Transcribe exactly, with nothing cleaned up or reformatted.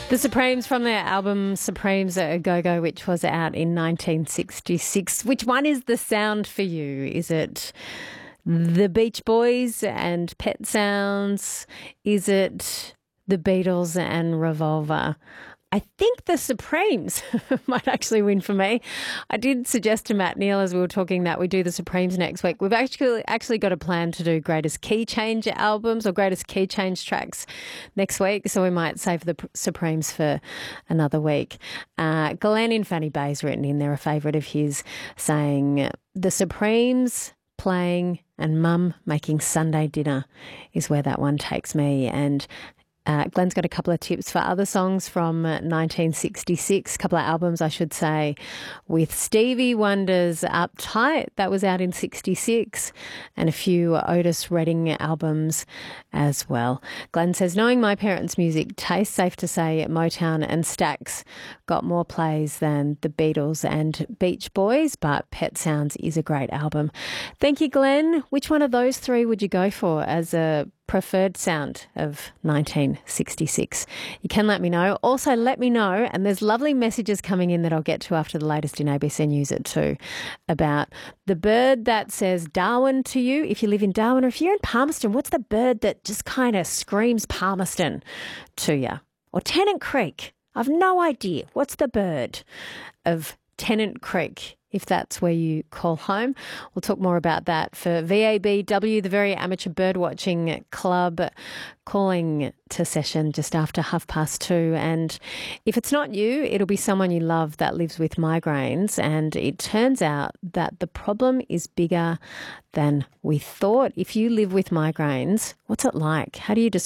The Supremes from their album Supremes A Go-Go, which was out in nineteen sixty-six. Which one is the sound for you? Is it the Beach Boys and Pet Sounds? Is it the Beatles and Revolver? I think the Supremes might actually win for me. I did suggest to Matt Neal as we were talking that we do the Supremes next week. We've actually actually got a plan to do greatest key change albums or greatest key change tracks next week, so we might save the Supremes for another week. Uh, Glenn in Fanny Bay's written in there a favourite of his saying, the Supremes playing and Mum making Sunday dinner is where that one takes me. And Uh, Glenn's got a couple of tips for other songs from uh, nineteen sixty-six, a couple of albums, I should say, with Stevie Wonder's Uptight, that was out in sixty-six, and a few Otis Redding albums as well. Glenn says, knowing my parents' music taste, safe to say Motown and Stax got more plays than the Beatles and Beach Boys, but Pet Sounds is a great album. Thank you, Glenn. Which one of those three would you go for as a preferred sound of nineteen sixty-six? You can let me know. Also, let me know, and there's lovely messages coming in that I'll get to after the latest in A B C News at two, about the bird that says Darwin to you if you live in Darwin, or if you're in Palmerston, what's the bird that just kind of screams Palmerston to you? Or Tennant Creek. I've no idea. What's the bird of Tennant Creek, if that's where you call home? We'll talk more about that for V A B W, the Very Amateur Birdwatching Club, calling to session just after half past two. And if it's not you, it'll be someone you love that lives with migraines. And it turns out that the problem is bigger than we thought. If you live with migraines, what's it like? How do you describe